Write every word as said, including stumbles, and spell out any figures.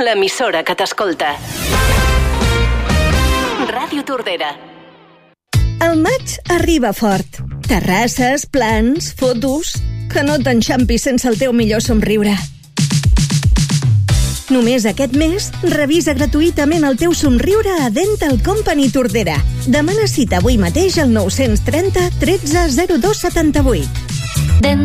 l'emissora que t'escolta. Ràdio Tordera. El maig arriba fort. Terrasses, plans, fotos... Que no t'enxampis sense el teu millor somriure. Només aquest mes, revisa gratuïtament el teu somriure a Dental Company Tordera. Demana cita avui mateix al nou trenta, tretze, zero dos setanta-vuit.